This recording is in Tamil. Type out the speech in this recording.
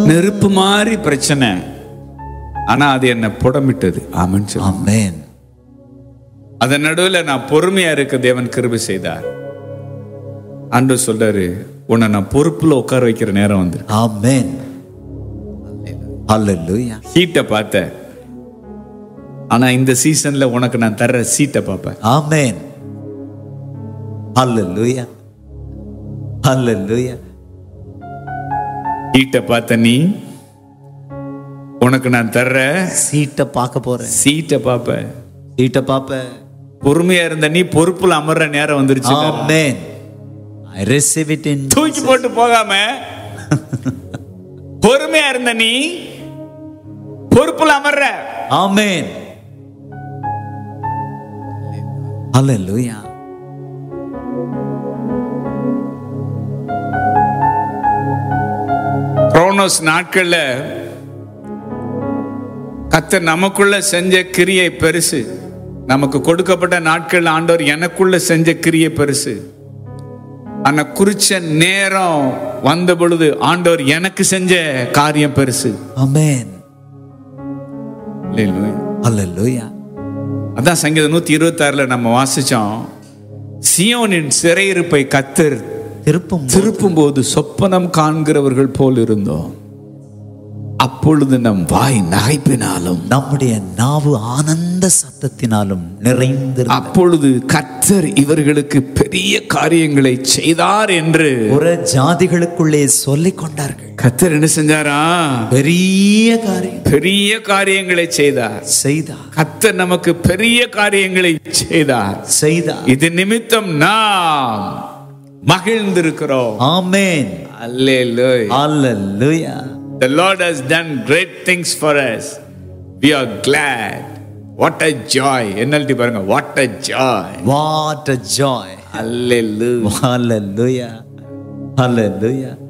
நெருப்பு மாதிரி பிரச்சனை, ஆனா அது என்ன புடமிட்டது. ஆமென் சொல்லு. ஆமென். அதன் நடுவில் நான் பொறுமையா இருக்க தேவன் கிருபை செய்தார். ஆண்டவர் சொல்றாரு, உன்னை நான் பொறுப்புல உட்கார வைக்கிற நேரம் வந்து. ஆமென். ஹல்லேலூயா. சீட்டை பார்த்த, ஆனா இந்த சீசன்ல உனக்கு நான் தர்ற சீட்டை பார்ப்பேன். ஆமென். ஹல்லேலூயா. ஹல்லேலூயா. சீட்டை பார்த்த நீ, உனக்கு நான் தர்ற சீட்டை பார்க்க போறேன். சீட்டை பார்ப்ப. சீட்டை பார்ப்ப. பொறுமையா இருந்த நீ பொறுப்புல அமர்ற நேரம் வந்துருச்சு. ஆமென். I receive it in தூக்கி போட்டு போகாம பொறுமையா இருந்த நீ பொறுப்புல அமர்ற. ஆமென். ஹல்லேலூயா. குரோனோஸ் நாட்கள்ல கர்த்தர் நமக்குள்ள செஞ்ச கிரியை பெருசு. நமக்கு கொடுக்கப்பட்ட நாட்கள் ஆண்டவர் எனக்குள்ள செஞ்ச கிரியை பெருசு. ஆனா குறிச்ச நேரம் வந்த பொழுது ஆண்டவர் எனக்கு செஞ்ச காரியம் பெருசு. ஆமென். அல்லேலூயா. ஹல்லேலூயா. அதான் சங்கீதம் 126 நம்ம வாசிச்சோம். சியோனின் சிறையிருப்பை கர்த்தர் திருப்பும் போது சொப்பனம் காண்கிறவர்கள் போல் இருந்தோம். அப்பொழுது நம் வாய் நகைப்பினாலும் நம்முடைய நாவு ஆனந்த சத்தத்தினாலும் நிறைந்திருந்தது. அப்பொழுது கர்த்தர் இவர்களுக்கு பெரிய காரியங்களை செய்தார் என்று ஒரு ஜாதிகளுக்குள்ளே சொல்லிக் கொண்டார்கள். கர்த்தர் என்ன செஞ்சாரா? பெரிய காரியங்களை செய்தார். கர்த்தர் நமக்கு பெரிய காரியங்களை செய்தார். இது நிமித்தம் நாம் மகிழ்ந்திருக்கிறோம். ஆமென். அல்லேலூயா. அல்லேலூயா. The Lord has done great things for us. We are glad. What a joy. NLT பாருங்க. What a joy. What a joy. Hallelujah. Hallelujah. Hallelujah.